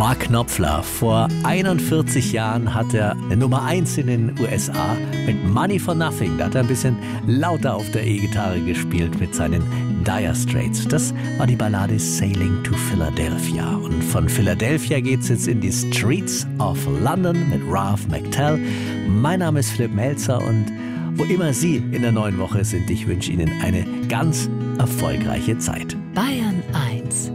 Mark Knopfler. Vor 41 Jahren hat er eine Nummer 1 in den USA mit Money for Nothing. Da hat er ein bisschen lauter auf der E-Gitarre gespielt mit seinen Dire Straits. Das war die Ballade Sailing to Philadelphia. Und von Philadelphia geht's jetzt in die Streets of London mit Ralph McTell. Mein Name ist Philipp Melzer und wo immer Sie in der neuen Woche sind, ich wünsche Ihnen eine ganz erfolgreiche Zeit. Bayern 1